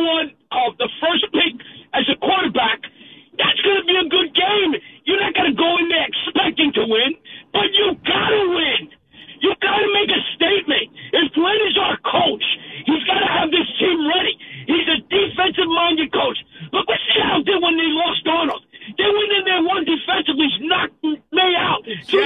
one, the first pick as a quarterback, that's going to be a good game. You're not going to go in there expecting to win, but you got to win. You got to make a statement. If Glenn is our coach, he's got to have this team ready. He's a defensive-minded coach. Look what Seattle did when they lost Darnold. They went in there, one defensively, knocked May out.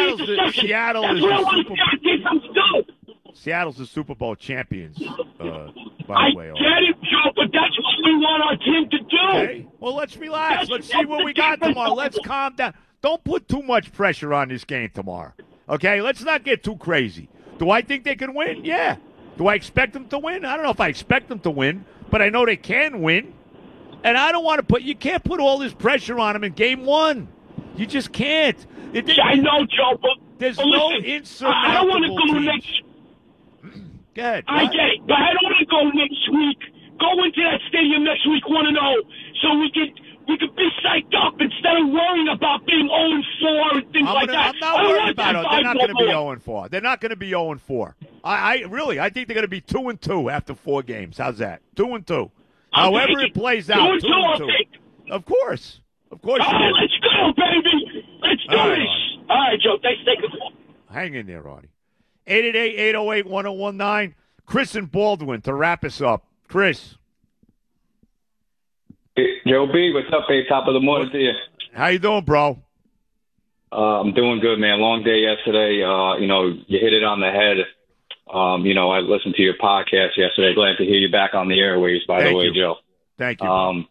Seattle's the Super Bowl champions, by the way. I get it, Joe, but that's what we want our team to do. Okay. Well, let's relax. Let's see what we got tomorrow. Let's calm down. Don't put too much pressure on this game tomorrow. Okay? Let's not get too crazy. Do I think they can win? Yeah. Do I expect them to win? I don't know if I expect them to win, but I know they can win. And I don't want to you can't put all this pressure on them in game one. You just can't. I know, Joe, but there's no insurmountable teams. I don't want to go next. Go ahead. I get it, but I don't want to go next week. Go into that stadium next week 1-0, so we could be psyched up instead of worrying about being 0-4 and things like that. I'm not worried about it. They're not going to be 0-4. They're not going to be 0-4. I think they're going to be 2-2 after 4 games. How's that? 2-2. However it plays out, 2-2. Of course. Let's go, baby. Let's do this. All right, Joe. Thanks. Take a call. Hang in there, Artie. 888-808-1019. Chris and Baldwin to wrap us up. Chris. Hey, Joe B, what's up, babe? Top of the morning to you. How you doing, bro? I'm doing good, man. Long day yesterday. You hit it on the head. I listened to your podcast yesterday. Glad to hear you back on the airwaves, by the way, Joe. Thank you. I'm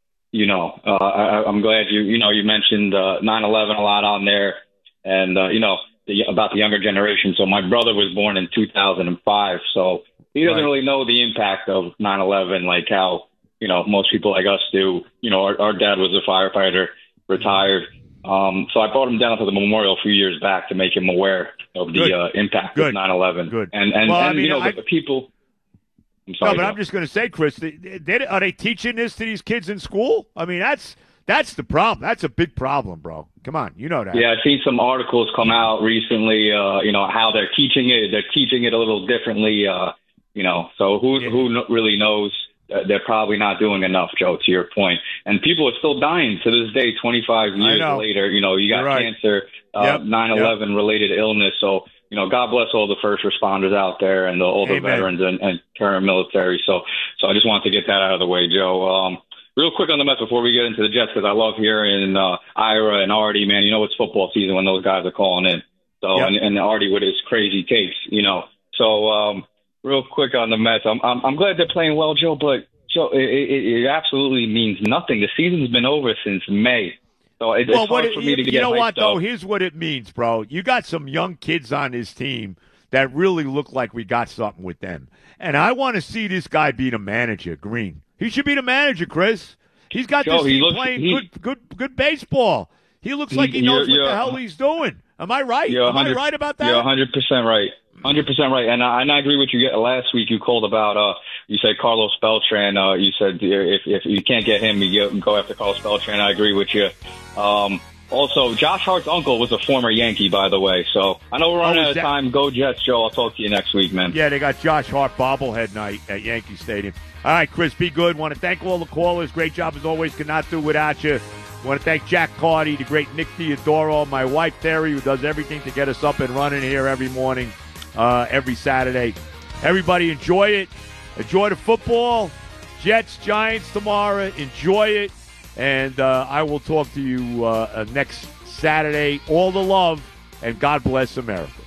glad you mentioned 9/11 a lot on there, and about the younger generation. So my brother was born in 2005, so he doesn't really know the impact of 9/11 like how most people like us do. Our dad was a firefighter, retired. So I brought him down to the memorial a few years back to make him aware of the impact of 9/11. Good. The people. I'm sorry. No, but I'm just going to say, Chris, are they teaching this to these kids in school? I mean, that's the problem. That's a big problem, bro. Come on, you know that. Yeah, I've seen some articles come out recently. How they're teaching it. They're teaching it a little differently. So who really knows? They're probably not doing enough, Joe, to your point. And people are still dying to this day, 25 years later. You got cancer, 9/11 related illness. So, God bless all the first responders out there and all the veterans and current military. So I just wanted to get that out of the way, Joe. Real quick on the Mets before we get into the Jets, because I love hearing Ira and Artie, man. It's football season when those guys are calling in. So and Artie with his crazy takes, So real quick on the Mets, I'm glad they're playing well, Joe. But Joe, it absolutely means nothing. The season's been over since May. So it's hard for me to get hyped up. Though? Here's what it means, bro. You got some young kids on this team that really look like we got something with them. And I want to see this guy be the manager, Green. He should be the manager, Chris. He's got this team playing good baseball. He looks like he knows what the hell he's doing. Am I right? Am I right about that? You're 100% right. 100% right. And I agree with you. Last week you called about, you said Carlos Beltran. You said if you can't get him, you go after Carlos Beltran. I agree with you. Also, Josh Hart's uncle was a former Yankee, by the way. So I know we're running out of time. Go Jets, Joe. I'll talk to you next week, man. Yeah, they got Josh Hart bobblehead night at Yankee Stadium. All right, Chris, be good. Want to thank all the callers. Great job as always. Could not do without you. Want to thank Jack Carty, the great Nick Theodoro, my wife Terry, who does everything to get us up and running here every morning, every Saturday. Everybody enjoy it. Enjoy the football. Jets, Giants tomorrow. Enjoy it. And I will talk to you next Saturday. All the love, and God bless America.